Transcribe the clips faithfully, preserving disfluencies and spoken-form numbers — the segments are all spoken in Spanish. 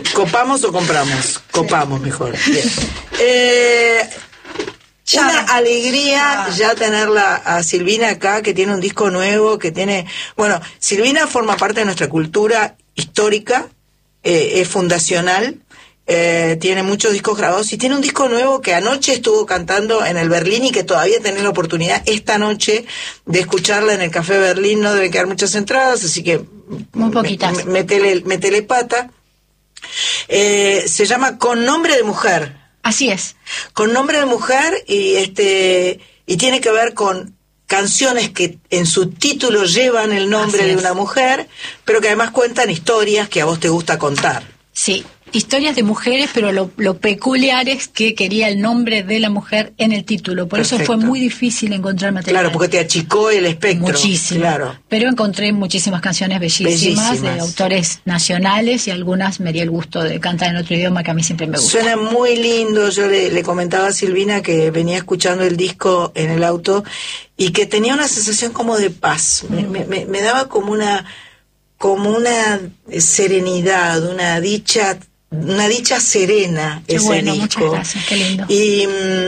¿Copamos o compramos? Copamos sí. mejor. Bien. Eh, ya, una alegría ya. ya tenerla a Silvina acá, que tiene un disco nuevo, que tiene... Bueno, Silvina forma parte de nuestra cultura histórica, eh, es fundacional, eh, tiene muchos discos grabados y tiene un disco nuevo que anoche estuvo cantando en el Berlín y que todavía tenés la oportunidad esta noche de escucharla en el Café Berlín. No deben quedar muchas entradas, así que... Muy poquitas. Me, metele, metele pata. Eh, se llama Con Nombre de Mujer. Así es. Con Nombre de Mujer y este y tiene que ver con canciones que en su título llevan el nombre de una mujer, pero que además cuentan historias que a vos te gusta contar. Sí, historias de mujeres, pero lo, lo peculiar es que quería el nombre de la mujer en el título. Por Perfecto. Eso fue muy difícil encontrar material. Claro, porque te achicó el espectro. Muchísimo. Claro. Pero encontré muchísimas canciones bellísimas, bellísimas de autores nacionales y algunas me di el gusto de cantar en otro idioma que a mí siempre me gusta. Suena muy lindo. Yo le, le comentaba a Silvina que venía escuchando el disco en el auto y que tenía una sensación como de paz. Me, me, me, me daba como una... como una serenidad, una dicha, una dicha serena. Qué ese bueno, disco. Muchas gracias, qué lindo. Y,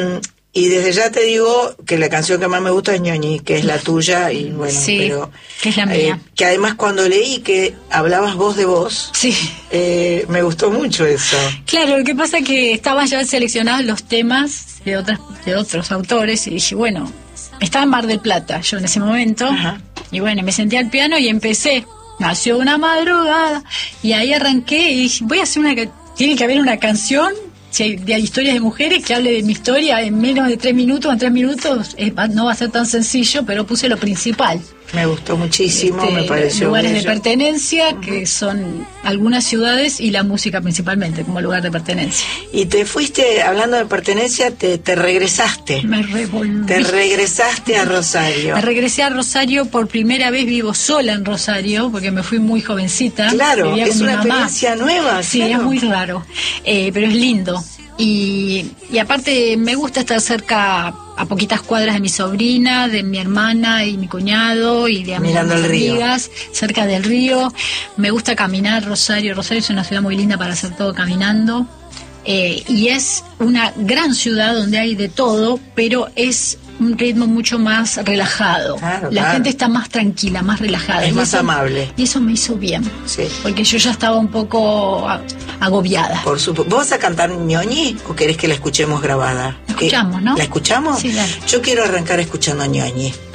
y desde ya te digo que la canción que más me gusta es Ñoñi, que es la tuya, y bueno, sí, pero que es la mía. Eh, que además cuando leí que hablabas voz de voz, sí. eh, me gustó mucho eso. Claro, lo que pasa es que estaban ya seleccionados los temas de otras, de otros autores, y dije, bueno, estaba en Mar del Plata, yo en ese momento, Ajá. y bueno, me senté al piano y empecé. Nació una madrugada y ahí arranqué y dije, voy a hacer una... Tiene que haber una canción de historias de mujeres que hable de mi historia en menos de tres minutos. En tres minutos eh, no va a ser tan sencillo, pero puse lo principal. Me gustó muchísimo, este, me pareció lugares bello. de pertenencia, uh-huh. que son algunas ciudades, y la música principalmente como lugar de pertenencia. Y te fuiste, hablando de pertenencia, te, te regresaste. Me revolví. Te regresaste a Rosario. Me regresé a Rosario, por primera vez vivo sola en Rosario, porque me fui muy jovencita. Claro, es una mamá. experiencia nueva. Sí, claro. Es muy raro, eh, pero es lindo. Y, y aparte me gusta estar cerca, a poquitas cuadras de mi sobrina, de mi hermana y mi cuñado y de mis amigas, cerca del río. Me gusta caminar Rosario. Rosario es una ciudad muy linda para hacer todo caminando. Eh, y es una gran ciudad donde hay de todo, pero es un ritmo mucho más relajado. Claro, la claro. gente está más tranquila, más relajada. Es y más eso, amable. Y eso me hizo bien. Sí. Porque yo ya estaba un poco agobiada. Por supuesto. ¿Vos vas a cantar Ñoñi o querés que la escuchemos grabada? La escuchamos, ¿no? ¿La escuchamos? Sí, dale. Yo quiero arrancar escuchando Ñoñi.